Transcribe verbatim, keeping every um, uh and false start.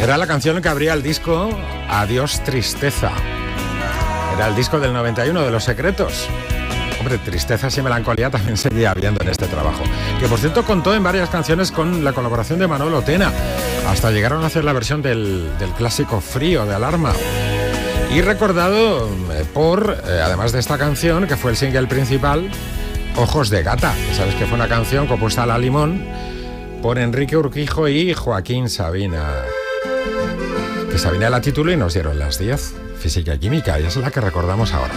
Era la canción que abría el disco Adiós Tristeza. Era el disco del noventa y uno de Los Secretos. Hombre, tristezas y melancolía también seguía habiendo en este trabajo. Que por cierto contó en varias canciones con la colaboración de Manolo Tena. Hasta llegaron a hacer la versión del, del clásico Frío de Alarma. Y recordado eh, por, eh, además de esta canción, que fue el single principal, Ojos de Gata. Sabes que fue una canción compuesta a la limón por Enrique Urquijo y Joaquín Sabina. Que Sabina la tituló y nos dieron las diez. Física y Química, y es la que recordamos ahora.